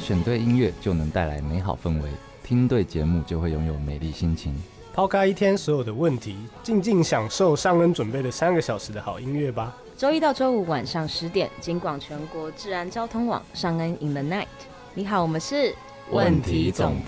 选对音乐就能带来美好氛围，听对节目就会拥有美丽心情。 抛开一天所有的问题，静静享受尚恩准备的3个小时的好音乐吧。 周一到周五晚上10点，京广全国治安交通网尚恩 in the night。你好，我们是问题总